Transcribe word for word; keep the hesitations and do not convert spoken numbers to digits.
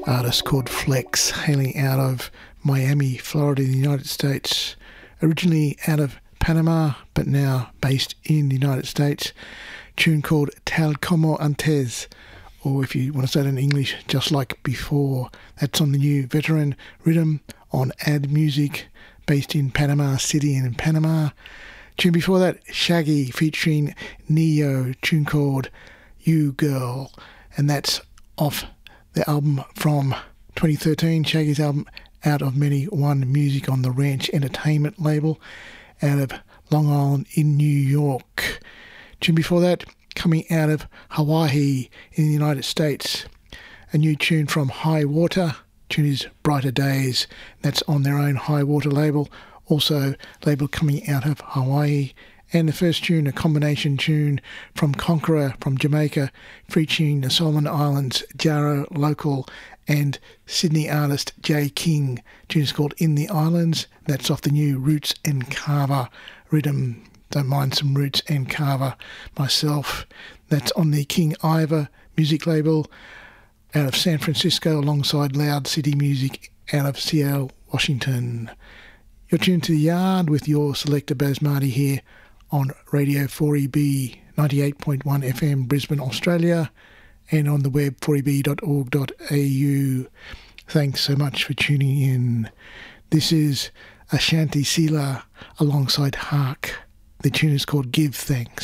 artist called Flex, hailing out of Miami, Florida, in the United States. Originally out of Panama, but now based in the United States. Tune called Tal Como Antes, or if you want to say it in English, Just Like Before. That's on the new Veteran Rhythm on Ad Music, based in Panama City in Panama. Tune before that, Shaggy featuring Neo, tune called You Girl, and that's off the album from twenty thirteen, Shaggy's album Out of Many One Music on the Ranch Entertainment label out of Long Island in New York. Tune before that, coming out of Hawaii in the United States, a new tune from High Water. Tune is Brighter Days. That's on their own High Water label, also label coming out of Hawaii. And the first tune, a combination tune from Conqueror from Jamaica, featuring the Solomon Islands, Jaro Local, and Sydney artist Jay King. Tune is called In the Islands. That's off the new Roots and Carver rhythm. Don't mind some Roots and Carver myself. That's on the King Ivor music label out of San Francisco, alongside Loud City Music out of Seattle, Washington. You're tuned to The Yard with your selector Baz Marty here on Radio four E B ninety-eight point one F M Brisbane, Australia, and on the web four e b dot org dot a u. Thanks so much for tuning in. This is Ashanti Sila alongside Hark. The tune is called Give Thanks.